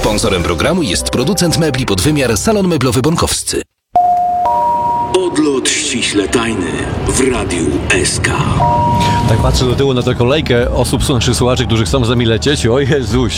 Sponsorem programu jest producent mebli pod wymiar Salon Meblowy Bąkowscy. Odlot ściśle tajny w Radiu SK. Tak patrzę do tyłu na tę kolejkę osób, naszych słuchaczy, którzy chcą z nami lecieć. O Jezuś.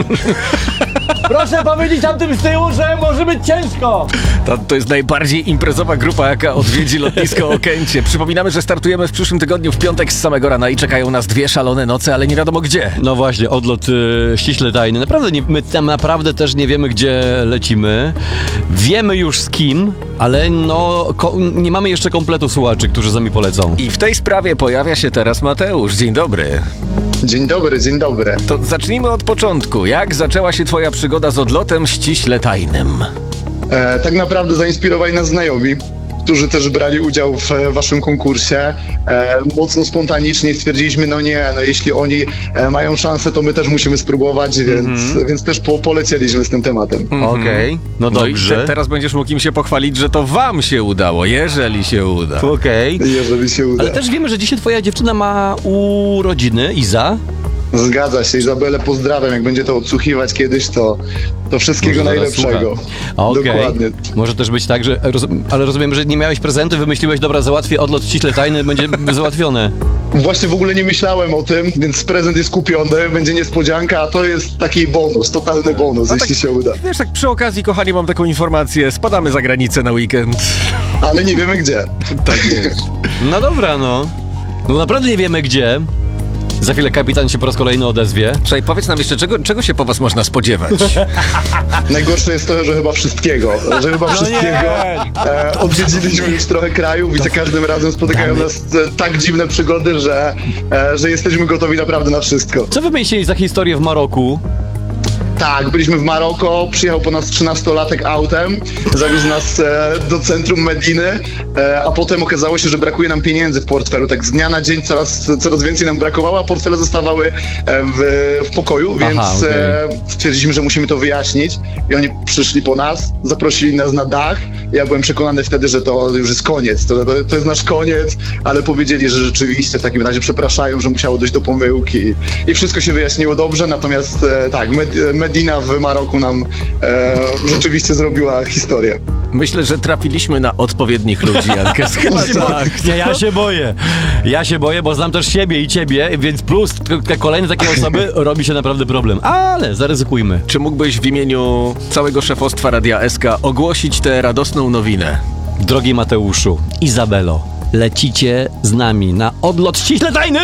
Proszę powiedzieć tamtym z tyłu, że może być ciężko. To jest najbardziej imprezowa grupa, jaka odwiedzi lotnisko Okęcie. Przypominamy, że startujemy w przyszłym tygodniu w piątek z samego rana i czekają nas 2 szalone noce, ale nie wiadomo gdzie. No właśnie, odlot ściśle tajny. Naprawdę my tam naprawdę też nie wiemy, gdzie lecimy. Wiemy już z kim, ale nie mamy jeszcze kompletu słuchaczy, którzy z nami polecą. I w tej sprawie pojawia się teraz Mateusz. Dzień dobry. Dzień dobry, dzień dobry. To zacznijmy od początku. Jak zaczęła się twoja przygoda z odlotem ściśle tajnym? Tak naprawdę zainspirowali nas znajomi, którzy też brali udział w waszym konkursie. Mocno spontanicznie stwierdziliśmy, jeśli oni mają szansę, to my też musimy spróbować, więc też polecieliśmy z tym tematem. Okej, no dobrze. I teraz będziesz mógł im się pochwalić, że to wam się udało, jeżeli się uda. Okej. Jeżeli się uda. Ale też wiemy, że dzisiaj twoja dziewczyna ma urodziny, Iza. Zgadza się, Izabelę pozdrawiam, jak będzie to odsłuchiwać kiedyś, to wszystkiego najlepszego. Okej. Dokładnie. Może też być tak, że ale rozumiem, że nie miałeś prezentu, wymyśliłeś, dobra, załatwię odlot ściśle tajny, będzie załatwione. Właśnie w ogóle nie myślałem o tym, więc prezent jest kupiony, będzie niespodzianka, a to jest taki bonus, totalny bonus, jeśli się uda. Wiesz, tak przy okazji, kochani, mam taką informację. Spadamy za granicę na weekend. Ale nie wiemy gdzie. Tak jest. No dobra, no naprawdę nie wiemy gdzie. Za chwilę kapitan się po raz kolejny odezwie. Słuchaj, powiedz nam jeszcze, czego się po was można spodziewać? Najgorsze jest to, że chyba wszystkiego. Odwiedziliśmy już trochę krajów i za każdym razem spotykają nas tak dziwne przygody, że jesteśmy gotowi naprawdę na wszystko. Co wy myślicie za historię w Maroku? Tak, byliśmy w Maroko, przyjechał po nas 13-latek autem, zawiózł nas do centrum Mediny, a potem okazało się, że brakuje nam pieniędzy w portfelu. Tak z dnia na dzień coraz więcej nam brakowało, a portfele zostawały w pokoju, więc stwierdziliśmy, że musimy to wyjaśnić. I oni przyszli po nas, zaprosili nas na dach. Ja byłem przekonany wtedy, że to już jest koniec, to jest nasz koniec, ale powiedzieli, że rzeczywiście w takim razie przepraszają, że musiało dojść do pomyłki i wszystko się wyjaśniło dobrze, natomiast tak, Medina w Maroku nam rzeczywiście zrobiła historię. Myślę, że trafiliśmy na odpowiednich ludzi, Jankę. Nie, ja się boję, bo znam też siebie i ciebie, więc plus kolejne takie osoby robi się naprawdę problem. Ale zaryzykujmy. Czy mógłbyś w imieniu całego szefostwa Radia SK ogłosić tę radosną nowinę? Drogi Mateuszu, Izabelo, lecicie z nami na odlot ściśle tajny!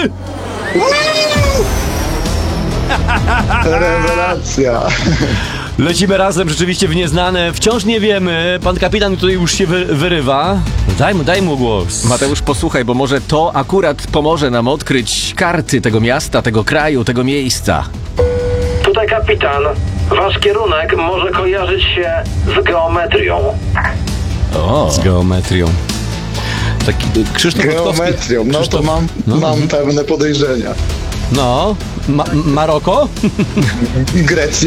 Rewelacja. Lecimy razem rzeczywiście w nieznane, wciąż nie wiemy, pan kapitan tutaj już się wyrywa. Daj mu głos. Mateusz, posłuchaj, bo może to akurat pomoże nam odkryć karty tego miasta, tego kraju, tego miejsca. Tutaj kapitan. Wasz kierunek może kojarzyć się z geometrią. Z geometrią. Taki Krzysztof Geometrią, to mam pewne podejrzenia. Maroko? Grecja?